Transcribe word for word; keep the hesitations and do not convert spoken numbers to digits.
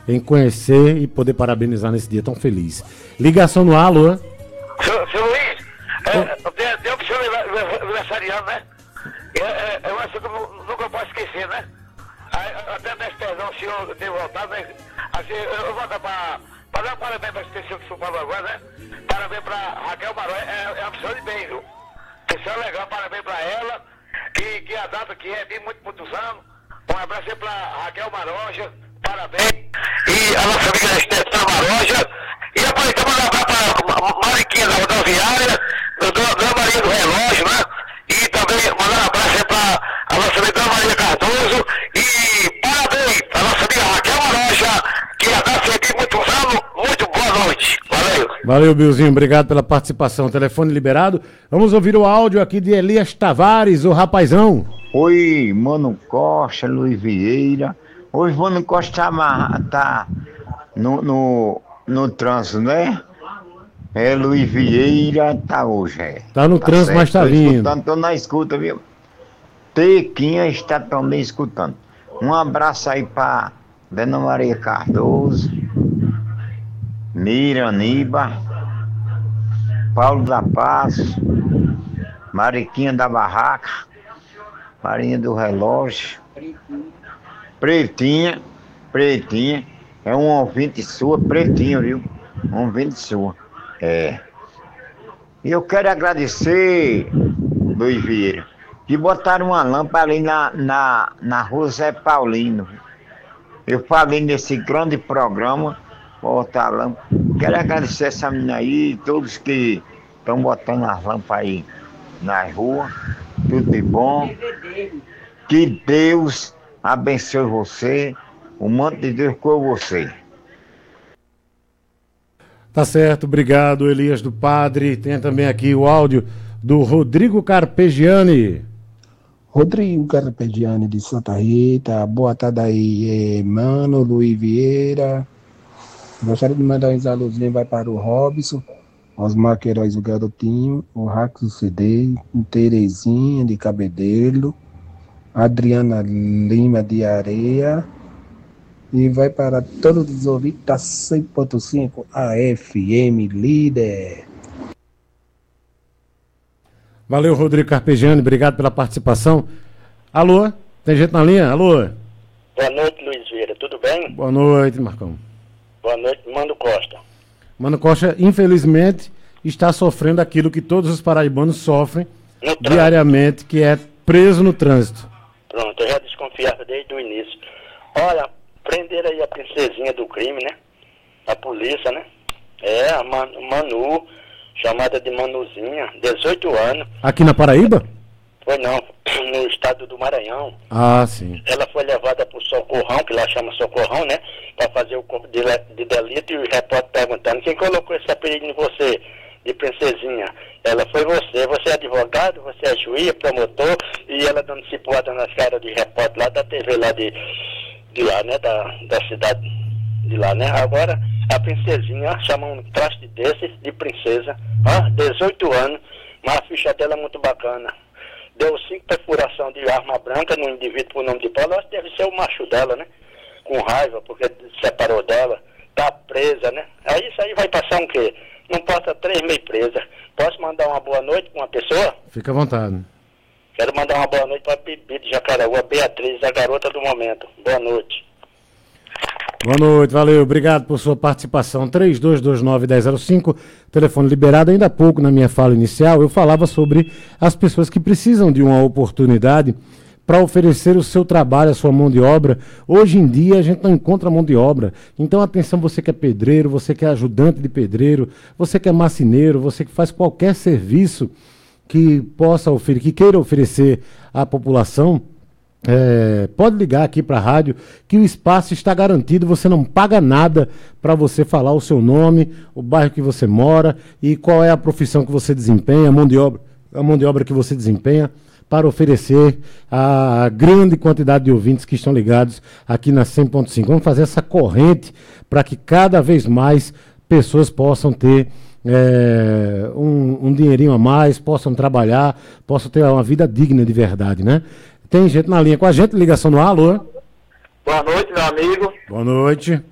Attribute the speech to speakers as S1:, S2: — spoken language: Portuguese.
S1: em conhecer e poder parabenizar nesse dia tão feliz. Ligação no ar, alô?
S2: Seu, seu Luiz, é, deu, deu pro senhor aniversariando, né? É, é, é um assunto que eu nunca posso esquecer, né? Aí, até peço perdão, o senhor ter voltado, né? Assim, eu vou voltar pra, pra dar um parabéns pra esse pessoal que o senhor falou agora, né? Parabéns pra Raquel Maró, é, é uma pessoa de bem, viu? Pessoa legal, parabéns pra ela, que, que a data que é de muito, muitos anos. Um abraço aí pra Raquel Maroja, parabéns. E a nossa amiga Estefana Maroja. E aproveitamos para mandar para Mariquinha da rodoviária, Dona Maria do Relógio, né? E também mandar um abraço aí para a nossa amiga Dona Maria Cardoso. E parabéns à nossa amiga Raquel Maroja, que a data aqui muitos anos. Muito boa noite. Valeu.
S1: Valeu, Bilzinho. Obrigado pela participação. Telefone liberado. Vamos ouvir o áudio aqui de Elias Tavares, o rapazão.
S3: Oi, Mano Costa, Luiz Vieira. Hoje Mano Costa tá, tá no, no, no trânsito, né? É, Luiz Vieira tá hoje, é.
S1: Tá no
S3: tá
S1: trânsito,
S3: certo,
S1: mas tá
S3: tô
S1: vindo.
S3: Escutando, tô na escuta, viu? Tequinha está também escutando. Um abraço aí pra Dona Maria Cardoso, Mira Niba, Paulo da Paz, Mariquinha da Barraca, Marinha do Relógio, Pretinha, Pretinha, é um ouvinte sua, Pretinho, viu? Um ouvinte sua, é. E eu quero agradecer, Luiz Vieira, que botaram uma lâmpada ali na, na, na rua Zé Paulino. Eu falei nesse grande programa, botar a lâmpada. Quero agradecer essa menina aí, todos que estão botando as lâmpadas aí na rua. Tudo de bom. Que Deus abençoe você. O manto de Deus com você.
S1: Tá certo, obrigado, Elias do Padre. Tem também aqui o áudio do Rodrigo Carpegiani.
S4: Rodrigo Carpegiani de Santa Rita. Boa tarde aí, mano, Luiz Vieira. Gostaria de mandar um alôzinho, vai para o Robson, Osmar Queiroz, o Garotinho, o Raxo C D, o Terezinha de Cabedelo, Adriana Lima de Areia, e vai para todos os ouvintes da cem ponto cinco A F M Líder.
S1: Valeu, Rodrigo Carpegiani, obrigado pela participação. Alô, tem gente na linha? Alô?
S5: Boa noite, Luiz Vieira, tudo bem?
S1: Boa noite, Marcão.
S5: Boa noite, Mano Costa.
S1: Mano Costa, infelizmente, está sofrendo aquilo que todos os paraibanos sofrem diariamente, que é preso no trânsito.
S5: Pronto, eu já desconfiava desde o início. Olha, prenderam aí a princesinha do crime, né? A polícia, né? É, a Man- Manu, chamada de Manuzinha, dezoito anos.
S1: Aqui na Paraíba?
S5: Foi não, no estado do Maranhão.
S1: Ah, sim.
S5: Ela foi levada para o Socorrão, que lá chama Socorrão, né? Para fazer o corpo de, de delito, e o repórter perguntando: quem colocou esse apelido em você, de princesinha? Ela foi você. Você é advogado, você é juiz, promotor, e ela dando cipuada nas caras de repórter lá da T V lá de, de lá, né? Da, da cidade de lá, né? Agora, a princesinha chama um traste desse de princesa, ó, dezoito anos, mas a ficha dela é muito bacana. Deu cinco perfurações de arma branca no indivíduo por nome de Paulo. Acho que deve ser o macho dela, né? Com raiva, porque separou dela. Tá presa, né? Aí isso aí vai passar um quê? Não passa três meses presa. Posso mandar uma boa noite para uma pessoa?
S1: Fica à vontade.
S5: Quero mandar uma boa noite para a Bibi de Jacareú, a Beatriz, a garota do momento. Boa noite.
S1: Boa noite, valeu, obrigado por sua participação. três dois dois nove, um zero zero cinco, telefone liberado. Ainda há pouco, na minha fala inicial, eu falava sobre as pessoas que precisam de uma oportunidade para oferecer o seu trabalho, a sua mão de obra. Hoje em dia a gente não encontra mão de obra. Então atenção, você que é pedreiro, você que é ajudante de pedreiro, você que é marceneiro, você que faz qualquer serviço que possa oferecer, que queira oferecer à população. É, pode ligar aqui para a rádio que o espaço está garantido, você não paga nada para você falar o seu nome, o bairro que você mora e qual é a profissão que você desempenha, a mão de obra, a mão de obra que você desempenha, para oferecer a grande quantidade de ouvintes que estão ligados aqui na cem ponto cinco. Vamos fazer essa corrente para que cada vez mais pessoas possam ter É, um, um dinheirinho a mais, possam trabalhar, possam ter uma vida digna de verdade, né? Tem gente na linha com a gente, ligação no ar, alô?
S2: Boa noite, meu amigo.
S1: Boa noite.